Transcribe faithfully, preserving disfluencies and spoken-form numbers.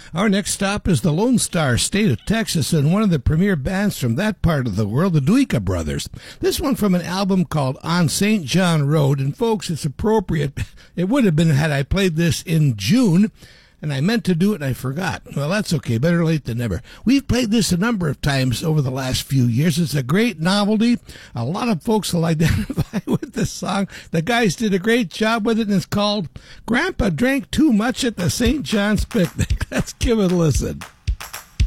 Our next stop is the Lone Star State of Texas and one of the premier bands from that part of the world, the Duica Brothers. This one from an album called On Saint John Road. And folks, it's appropriate. It would have been had I played this in June, and I meant to do it and I forgot. Well, that's okay. Better late than never. We've played this a number of times over the last few years. It's a great novelty. A lot of folks will identify with this song. The guys did a great job with it, and it's called Grandpa Drank Too Much at the Saint John's Picnic. Let's give it a listen.